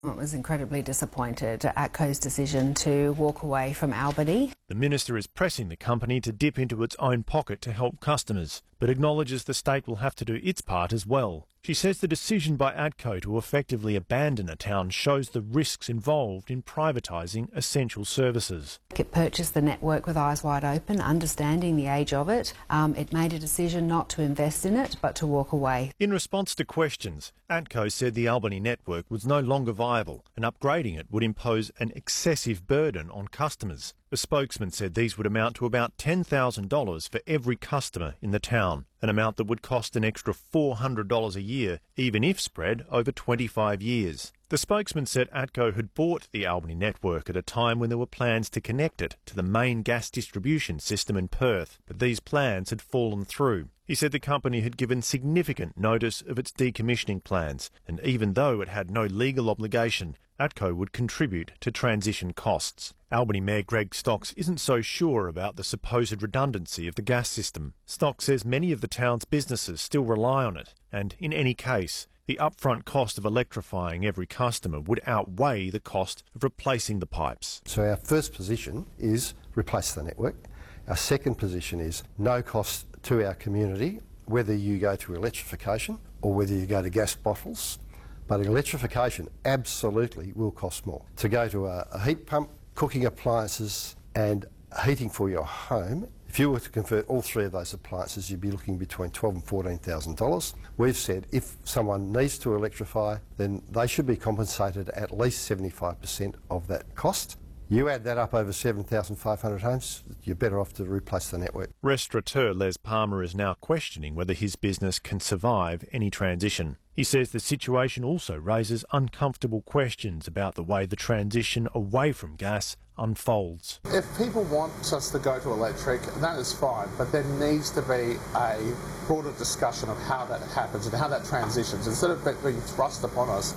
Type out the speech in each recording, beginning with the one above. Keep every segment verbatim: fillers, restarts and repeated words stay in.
I was incredibly disappointed at ATCO's decision to walk away from Albany. The minister is pressing the company to dip into its own pocket to help customers, but acknowledges the state will have to do its part as well. She says the decision by ATCO to effectively abandon a town shows the risks involved in privatising essential services. It purchased the network with eyes wide open, understanding the age of it. Um, it made a decision not to invest in it, but to walk away. In response to questions, ATCO said the Albany network was no longer viable and upgrading it would impose an excessive burden on customers. The spokesman said these would amount to about ten thousand dollars for every customer in the town, an amount that would cost an extra four hundred dollars a year, even if spread over twenty-five years. The spokesman said ATCO had bought the Albany network at a time when there were plans to connect it to the main gas distribution system in Perth, but these plans had fallen through. He said the company had given significant notice of its decommissioning plans, and even though it had no legal obligation, ATCO would contribute to transition costs. Albany Mayor Greg Stocks isn't so sure about the supposed redundancy of the gas system. Stocks says many of the town's businesses still rely on it, and in any case, the upfront cost of electrifying every customer would outweigh the cost of replacing the pipes. So our first position is replace the network. Our second position is no cost to our community, whether you go to electrification or whether you go to gas bottles. But electrification absolutely will cost more. To go to a, a heat pump, cooking appliances and heating for your home, if you were to convert all three of those appliances, you'd be looking between twelve thousand dollars and fourteen thousand dollars. We've said if someone needs to electrify, then they should be compensated at least seventy-five percent of that cost. You add that up over seven thousand five hundred homes, you're better off to replace the network. Restaurateur Les Palmer is now questioning whether his business can survive any transition. He says the situation also raises uncomfortable questions about the way the transition away from gas unfolds. If people want us to go to electric, that is fine, but there needs to be a broader discussion of how that happens and how that transitions, instead of being thrust upon us.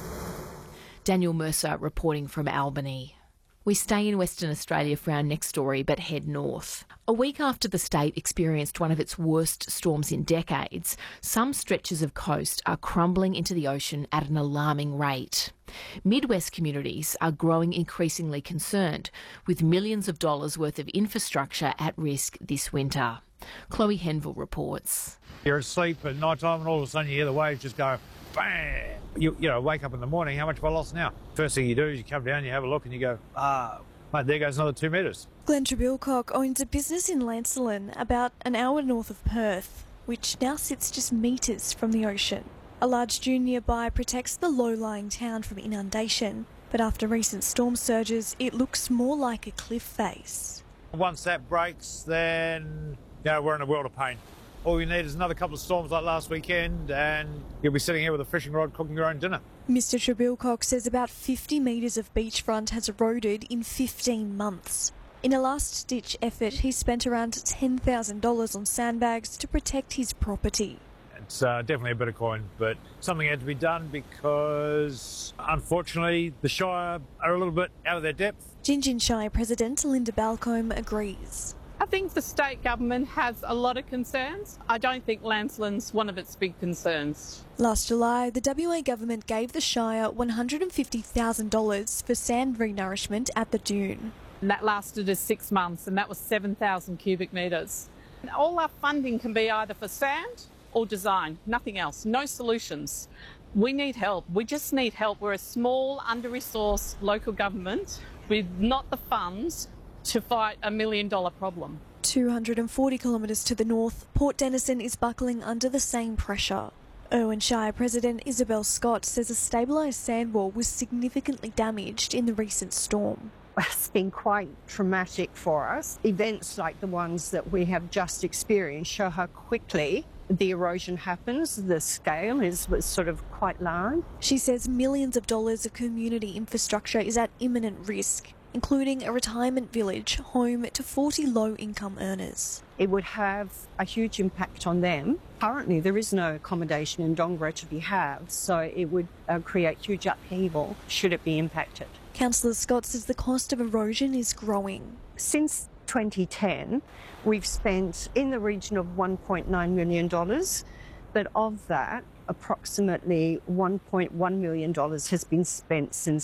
Daniel Mercer reporting from Albany. We stay in Western Australia for our next story, but head north. A week after the state experienced one of its worst storms in decades, some stretches of coast are crumbling into the ocean at an alarming rate. Midwest communities are growing increasingly concerned, with millions of dollars worth of infrastructure at risk this winter. Chloe Henville reports. You're asleep at night time and all of a sudden you hear the waves just go bang. You, you know, wake up in the morning, how much have I lost now? First thing you do is you come down, you have a look and you go, ah, mate, there goes another two metres. Glenn Trebilcock owns a business in Lancelin, about an hour north of Perth, which now sits just metres from the ocean. A large dune nearby protects the low-lying town from inundation, but after recent storm surges, it looks more like a cliff face. Once that breaks, then, you know, we're in a world of pain. All you need is another couple of storms like last weekend and you'll be sitting here with a fishing rod cooking your own dinner. Mister Trebilcock says about fifty metres of beachfront has eroded in fifteen months. In a last-ditch effort, he spent around ten thousand dollars on sandbags to protect his property. It's uh, definitely a bit of coin, but something had to be done because, unfortunately, the Shire are a little bit out of their depth. Gingin Shire President Linda Balcombe agrees. I think the state government has a lot of concerns. I don't think Lancelin's one of its big concerns. Last July, the W A government gave the Shire one hundred fifty thousand dollars for sand renourishment at the dune. And that lasted us six months and that was seven thousand cubic metres. All our funding can be either for sand or design, nothing else, no solutions. We need help. We just need help. We're a small, under-resourced local government with not the funds to fight a million dollar problem. two hundred forty kilometres to the north, Port Denison is buckling under the same pressure. Irwin Shire President Isabel Scott says a stabilised sandwall was significantly damaged in the recent storm. It's been quite traumatic for us. Events like the ones that we have just experienced show how quickly the erosion happens. The scale is was sort of quite large. She says millions of dollars of community infrastructure is at imminent risk, including a retirement village home to forty low-income earners. It would have a huge impact on them. Currently, there is no accommodation in Dongara to be had, so it would uh, create huge upheaval should it be impacted. Councillor Scott says the cost of erosion is growing. Since twenty ten, we've spent in the region of one point nine million dollars, but of that, approximately one point one million dollars has been spent since